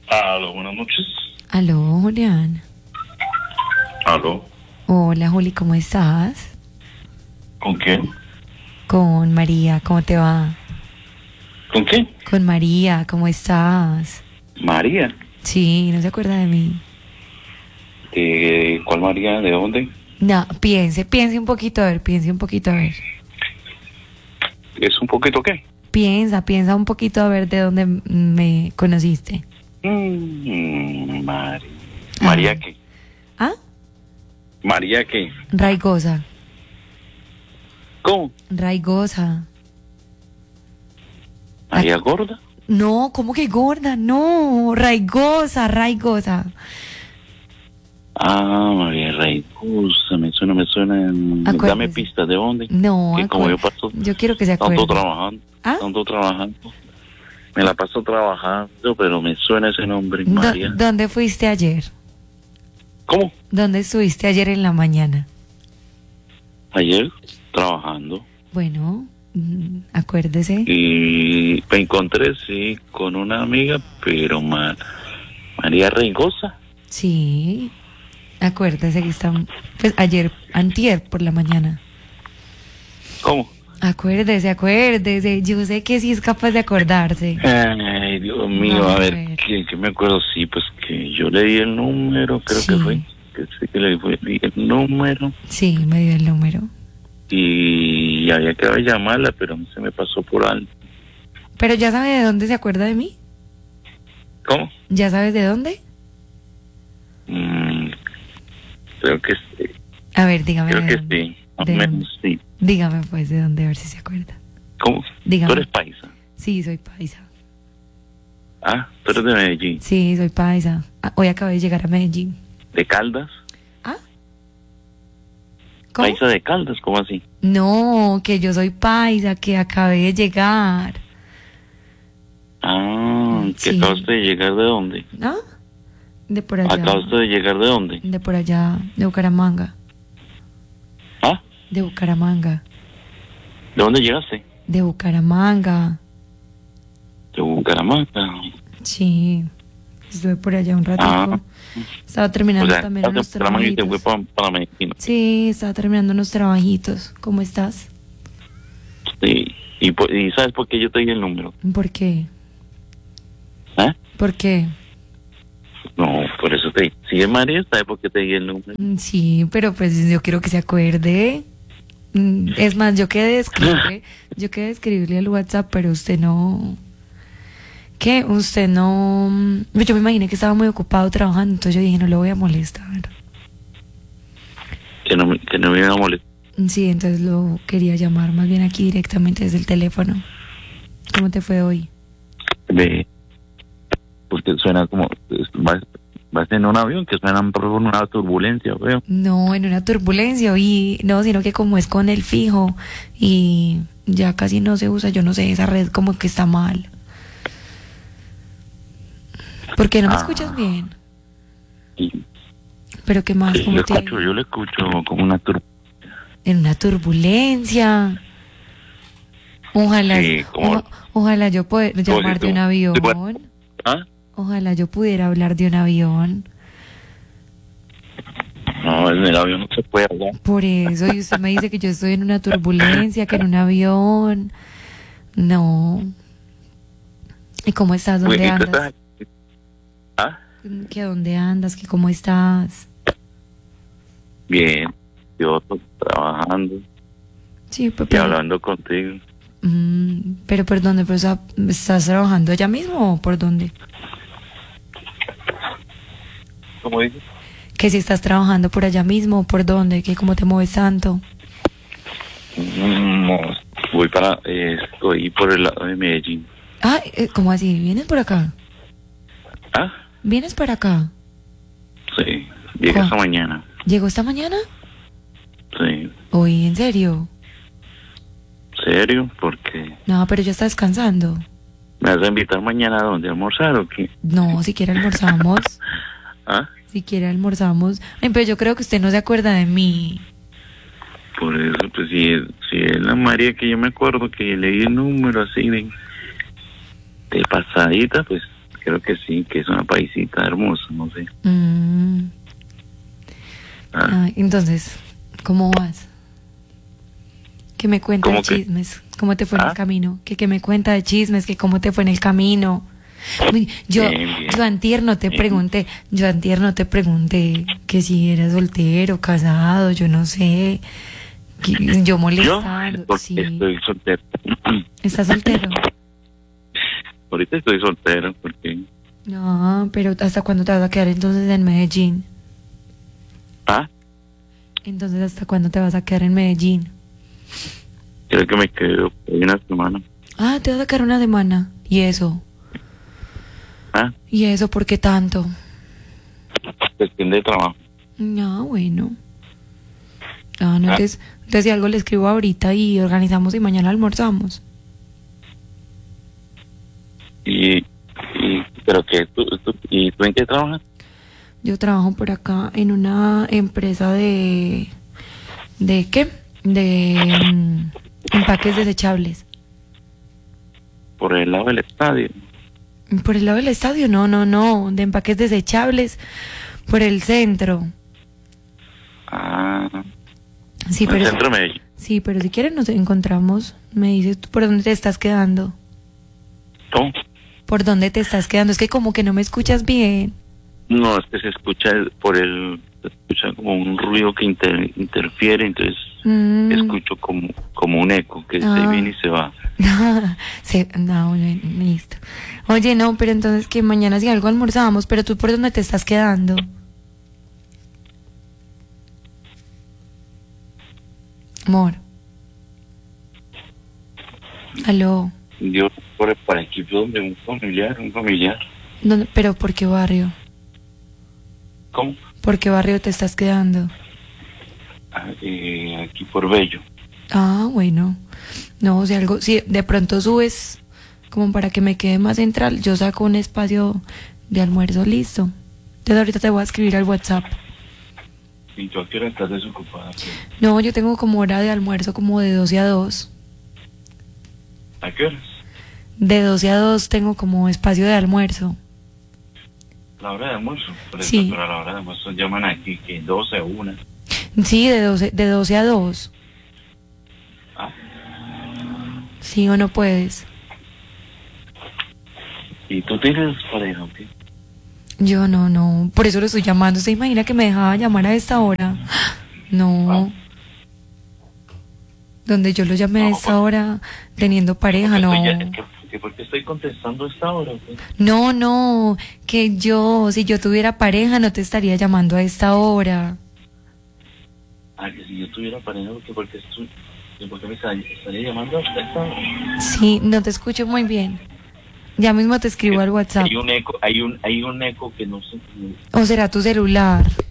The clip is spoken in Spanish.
Aló, buenas noches. Aló, Julián. Aló, Hola, Juli, ¿cómo estás? ¿con quién? Con María, ¿cómo te va? ¿Con quién? Con María, ¿cómo estás? María. Sí, ¿no se acuerda de mí? ¿De cuál María? ¿De dónde? No, piense un poquito, a ver, piense un poquito, a ver. ¿Es un poquito qué? Piensa un poquito, a ver de dónde me conociste. María. Ah. ¿María qué? ¿Ah? ¿María qué? Raigosa. ¿Cómo? Raigosa. ¿María gorda? No, ¿cómo que gorda? No, raigosa. Ah, María Raigosa, me suena. Acuérdese. Dame pistas, ¿de dónde? No, Que como yo paso yo quiero que se acuerde. tanto trabajando. Me la paso trabajando, pero me suena ese nombre, María. ¿Dónde fuiste ayer? ¿Cómo? ¿Dónde estuviste ayer en la mañana? Ayer, trabajando. Bueno, acuérdese. Y me encontré, sí, con una amiga, pero María Raigosa. Sí, acuérdese que está, pues ayer, antier por la mañana. ¿Cómo? Acuérdese, yo sé que sí es capaz de acordarse. Ay, Dios mío, a ver, ¿qué me acuerdo? Sí, pues que yo le di el número, creo que fue. Que sí que le di el número. Sí, me dio el número. Y había que llamarla, pero se me pasó por alto. ¿Pero ya sabe de dónde se acuerda de mí? ¿Cómo? ¿Ya sabes de dónde? Creo que sí. A ver, dígame. Creo que sí, más o menos sí. Dígame pues de dónde, a ver si se acuerda. ¿Cómo? Dígame. ¿Tú eres paisa? Sí, soy paisa. Ah, tú eres de Medellín. Sí, soy paisa. Hoy acabé de llegar a Medellín. ¿De Caldas? ¿Ah? ¿Cómo? ¿Paisa de Caldas? ¿Cómo así? No, que yo soy paisa, que acabé de llegar. Ah, ¿que acabaste de llegar de dónde? ¿Ah? De por allá. ¿Acabaste de llegar de dónde? De por allá, de Bucaramanga. ¿Ah? De Bucaramanga. ¿De dónde llegaste? De Bucaramanga. De Bucaramanga. Sí, estuve por allá un ratito. Estaba terminando también unos trabajitos. Y te fue para Medellín. Sí, estaba terminando unos trabajitos. ¿Cómo estás? Sí, y ¿sabes por qué yo te di el número? ¿Por qué? ¿Eh? ¿Por qué? No, por eso te di. Si es María, ¿sabes por qué te di el número? Sí, pero pues yo quiero que se acuerde. Es más, yo quedé de escribirle al WhatsApp, pero usted no... ¿Qué? Usted no... Yo me imaginé que estaba muy ocupado trabajando, entonces yo dije, no lo voy a molestar. Que no me iba a molestar. Sí, entonces lo quería llamar más bien aquí directamente desde el teléfono. ¿Cómo te fue hoy? Porque suena como... Vas en un avión que suena por una turbulencia, veo. No, en una turbulencia, no, sino que como es con el fijo y ya casi no se usa, yo no sé, esa red como que está mal. ¿Por qué no me escuchas bien? Sí. ¿Pero qué más? Sí, yo le escucho como una turbulencia. En una turbulencia. Ojalá, sí, ojalá yo pueda llamar de un avión. ¿Ah? Ojalá yo pudiera hablar de un avión. No, en el avión no se puede hablar. Por eso, y usted me dice que yo estoy en una turbulencia, que en un avión. No. ¿Y cómo estás? ¿Dónde andas? ¿Ah? ¿Que dónde andas? ¿Que cómo estás? Bien, yo trabajando. Sí, y hablando contigo. Pero ¿por dónde? ¿Estás trabajando allá mismo o por dónde? ¿Cómo dices? Que si estás trabajando por allá mismo o por dónde, que cómo te mueves tanto. No, estoy por el lado de Medellín. Ah, ¿cómo así? ¿Vienes por acá? ¿Ah? ¿Vienes para acá? Sí, llegué esta mañana. ¿Llegó esta mañana? Sí. Uy, ¿en serio? ¿Serio? ¿Por qué? No, pero ya está descansando. ¿Me vas a invitar mañana a dónde? ¿A almorzar o qué? No, si quiere almorzamos. ¿Ah? Si quiere almorzamos. Ay, pero yo creo que usted no se acuerda de mí. Por eso, pues si es la María que yo me acuerdo que le di el número así de pasadita, pues creo que sí, que es una paisita hermosa, no sé. Entonces, ¿cómo vas? ¿Qué me cuenta de ¿Cómo qué? chismes? ¿Cómo te fue en el camino? ¿Qué me cuenta de chismes? ¿Que cómo te fue en el camino? Uy, Bien. yo antier no te pregunté, que si eras soltero, casado, yo no sé, yo molestando. Yo Sí. estoy soltero. ¿Estás soltero? Ahorita estoy soltero porque... No, pero ¿hasta cuándo te vas a quedar entonces en Medellín? Entonces, ¿hasta cuándo te vas a quedar en Medellín? Creo que me quedo por una semana. Te vas a quedar una semana. ¿Y eso? ¿Y eso por qué tanto? Cuestión de trabajo. No, bueno. Entonces si algo le escribo ahorita y organizamos y mañana almorzamos. Pero que ¿y tú en qué trabajas? Yo trabajo por acá en una empresa ¿de qué? De empaques desechables. Por el lado del estadio. ¿Por el lado del estadio? No, de empaques desechables por el centro. Sí, el centro de Medellín. Sí, pero si quieres nos encontramos. Me dices tú por dónde te estás quedando. ¿Cómo? ¿Por dónde te estás quedando? Es que como que no me escuchas bien. No, es que se escucha como un ruido que interfiere, entonces escucho como un eco que se viene y se va. No, listo. Oye, no, pero entonces que mañana si algo almorzamos, pero tú ¿por dónde te estás quedando? Amor. Aló. Yo por aquí donde un familiar. ¿Dónde? ¿Pero por qué barrio? ¿Cómo? ¿Por qué barrio te estás quedando? Aquí por Bello. Bueno. No, si de pronto subes como para que me quede más central, yo saco un espacio de almuerzo listo. Entonces ahorita te voy a escribir al WhatsApp. ¿Y tú a qué hora estás desocupada? No, yo tengo como hora de almuerzo como de 12 a 2. ¿A qué horas? De 12 a 2 tengo como espacio de almuerzo. ¿La hora de almuerzo? Sí. Pero a la hora de almuerzo llaman aquí que 12 o 1. Sí, de 12 a 2. ¿Sí o no puedes? ¿Y tú tienes pareja o qué? Yo no, por eso lo estoy llamando. ¿Se imagina que me dejaba llamar a esta hora? No. Donde yo lo llamé a esta hora teniendo pareja, no. ¿Por qué estoy contestando a esta hora? ¿Okay? No, que si yo tuviera pareja no te estaría llamando a esta hora. Que si yo tuviera pareja, ¿por qué me estaría llamando a esta hora? Sí, no te escucho muy bien. Ya mismo te escribo al WhatsApp. Hay un eco que no sé. ¿O será tu celular?